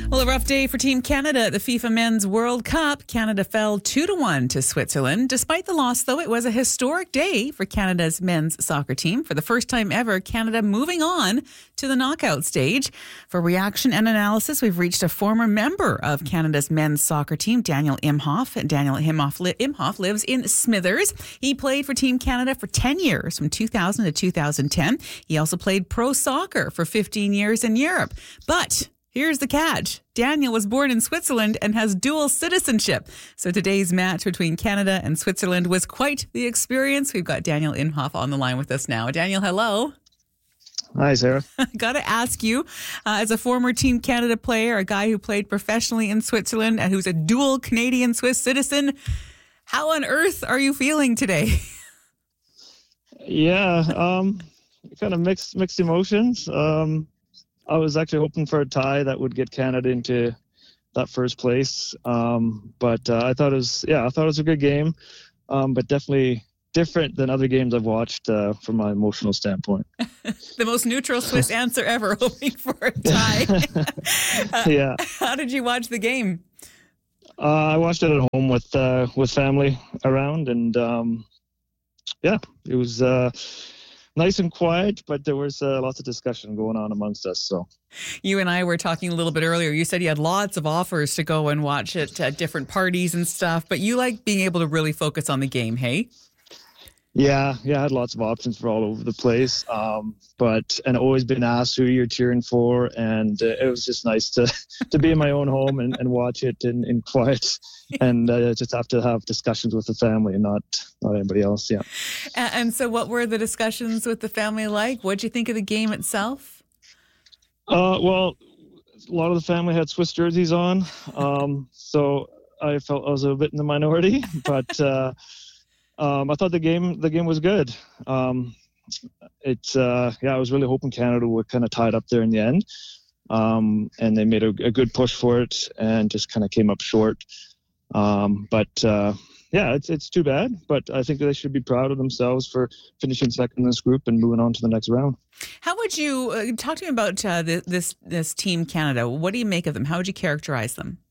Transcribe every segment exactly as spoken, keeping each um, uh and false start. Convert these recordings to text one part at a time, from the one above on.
Well, a rough day for Team Canada at the FIFA Men's World Cup. Canada fell two to one to Switzerland. Despite the loss, though, it was a historic day for Canada's men's soccer team. For the first time ever, Canada moving on to the knockout stage. For reaction and analysis, we've reached a former member of Canada's men's soccer team, Daniel Imhoff. Daniel Imhoff, li- Imhoff lives in Smithers. He played for Team Canada for ten years, from two thousand to two thousand ten. He also played pro soccer for fifteen years in Europe. But here's the catch. Daniel was born in Switzerland and has dual citizenship. So today's match between Canada and Switzerland was quite the experience. We've got Daniel Imhoff on the line with us now. Daniel, hello. Hi, Sarah. I got to ask you, uh, as a former Team Canada player, a guy who played professionally in Switzerland and who's a dual Canadian-Swiss citizen, how on earth are you feeling today? Yeah, um, kind of mixed mixed emotions. Um, I was actually hoping for a tie that would get Canada into that first place. Um, but uh, I thought it was, yeah, I thought it was a good game, um, but definitely different than other games I've watched uh, from my emotional standpoint. The most neutral Swiss answer ever, hoping for a tie. uh, yeah. How did you watch the game? Uh, I watched it at home with uh, with family around, and um, yeah, it was uh, nice and quiet, but there was uh, lots of discussion going on amongst us. So, you and I were talking a little bit earlier. You said you had lots of offers to go and watch it at different parties and stuff, but you like being able to really focus on the game, hey? Yeah, yeah, I had lots of options for all over the place, um, but and always been asked who you're cheering for, and uh, it was just nice to to be in my own home and, and watch it in, in quiet, and uh, just have to have discussions with the family and not not anybody else. Yeah. And, and so, what were the discussions with the family like? What did you think of the game itself? Uh, well, a lot of the family had Swiss jerseys on, um, so I felt I was a bit in the minority, but. Uh, Um, I thought the game the game was good. Um, it's uh, yeah, I was really hoping Canada would kind of tie it up there in the end, um, and they made a, a good push for it and just kind of came up short. Um, but uh, yeah, it's it's too bad. But I think they should be proud of themselves for finishing second in this group and moving on to the next round. How would you uh, talk to me about uh, this, this this team Canada? What do you make of them? How would you characterize them?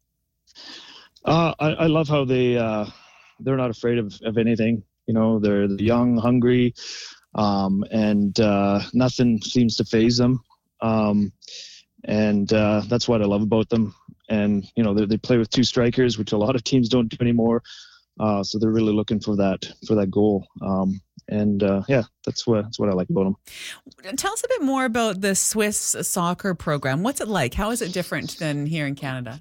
Uh, I, I love how they. Uh, They're not afraid of, of anything. You know, they're young, hungry, um, and uh, nothing seems to faze them. Um, and uh, that's what I love about them. And, you know, they, they play with two strikers, which a lot of teams don't do anymore. Uh, so they're really looking for that for that goal. Um, and, uh, yeah, that's what, that's what I like about them. Tell us a bit more about the Swiss soccer program. What's it like? How is it different than here in Canada?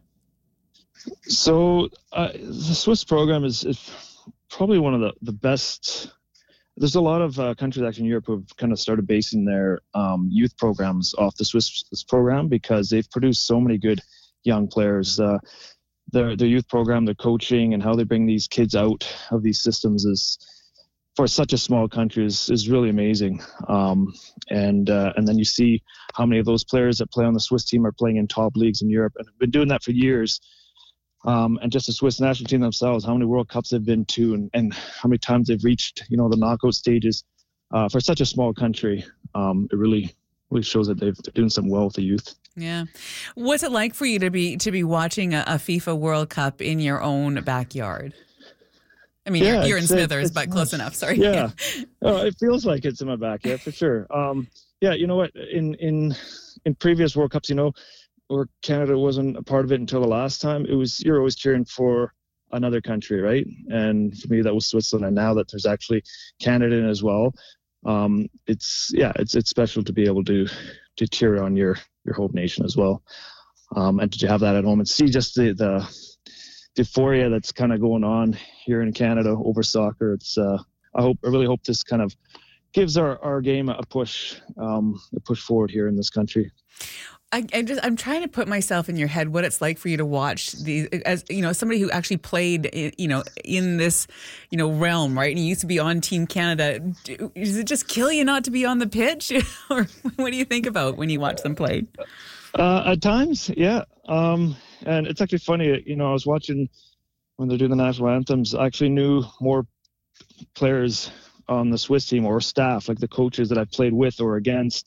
So uh, the Swiss program is, is probably one of the, the best. There's a lot of uh, countries actually in Europe who have kind of started basing their um, youth programs off the Swiss, Swiss program because they've produced so many good young players. Uh, their, their youth program, their coaching, and how they bring these kids out of these systems is, for such a small country, is, is really amazing. Um, and uh, and then you see how many of those players that play on the Swiss team are playing in top leagues in Europe and have been doing that for years. Um, and just the Swiss national team themselves, how many World Cups they've been to, and, and how many times they've reached, you know, the knockout stages. Uh, for such a small country, um, it really, really shows that they've, they're doing something well with the youth. Yeah, what's it like for you to be to be watching a, a FIFA World Cup in your own backyard? I mean, yeah, you're, you're in Smithers, it's but close enough. Sorry. Yeah, oh, it feels like it's in my backyard for sure. Um, yeah, you know what? In in in previous World Cups, you know. Or Canada wasn't a part of it until the last time. It was you're always cheering for another country, right? And for me, that was Switzerland. And now that there's actually Canada in as well, um, it's yeah, it's it's special to be able to to cheer on your your home nation as well, um, and to have that at home and see just the the, the euphoria that's kind of going on here in Canada over soccer. It's uh, I hope I really hope this kind of gives our, our game a push um, a push forward here in this country. I, I just, I'm trying to put myself in your head what it's like for you to watch these, as you know, somebody who actually played, in, you know, in this, you know, realm, right? And you used to be on Team Canada. Does it just kill you not to be on the pitch, or what do you think about when you watch them play? Uh, at times, yeah. Um, and it's actually funny, you know, I was watching when they're doing the national anthems. I actually knew more players on the Swiss team or staff, like the coaches that I played with or against.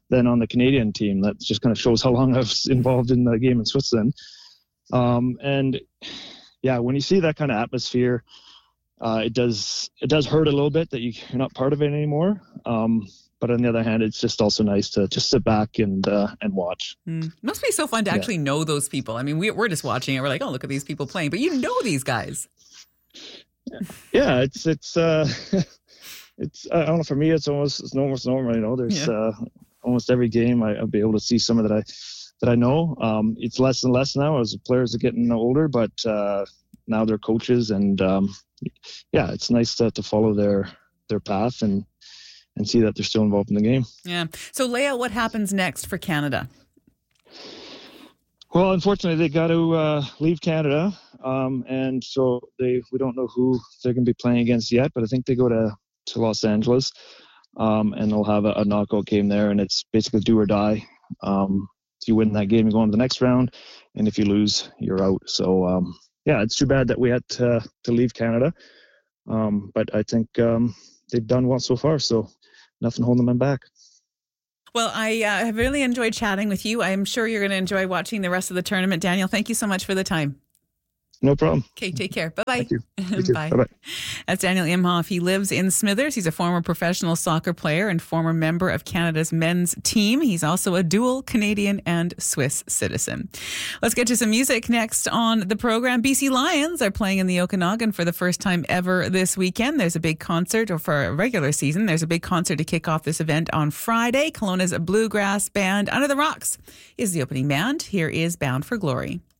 than on the Canadian team. That just kind of shows how long I was involved in the game in Switzerland. Um, and yeah, when you see that kind of atmosphere, uh, it does it does hurt a little bit that you, you're not part of it anymore. Um, but on the other hand, it's just also nice to just sit back and uh, and watch. Mm. Must be so fun to actually yeah. know those people. I mean, we, we're just watching it. We're like, oh, look at these people playing, but you know these guys. Yeah, it's it's uh, it's I don't know. For me, it's almost it's almost normal. You know, there's yeah. uh, almost every game I, I'll be able to see someone that I. that I know. Um, it's less and less now as the players are getting older, but uh, now they're coaches, and um, yeah, it's nice to, to follow their their path and and see that they're still involved in the game. Yeah. So, Leah, what happens next for Canada? Well, unfortunately, they got to uh, leave Canada, um, and so they we don't know who they're going to be playing against yet, but I think they go to, to Los Angeles, um, and they'll have a, a knockout game there, and it's basically do or die. Um, If you win that game, you go on to the next round, and if you lose, you're out. So, um, yeah, it's too bad that we had to, to leave Canada, um, but I think um, they've done well so far, so nothing holding them back. Well, I uh, have really enjoyed chatting with you. I'm sure you're going to enjoy watching the rest of the tournament. Daniel, thank you so much for the time. No problem. Okay, take care. Bye-bye. Thank you. You too. Bye. Bye-bye. That's Daniel Imhoff. He lives in Smithers. He's a former professional soccer player and former member of Canada's men's team. He's also a dual Canadian and Swiss citizen. Let's get to some music next on the program. B C Lions are playing in the Okanagan for the first time ever this weekend. There's a big concert, or for a regular season, there's a big concert to kick off this event on Friday. Kelowna's bluegrass band Under the Rocks is the opening band. Here is Bound for Glory.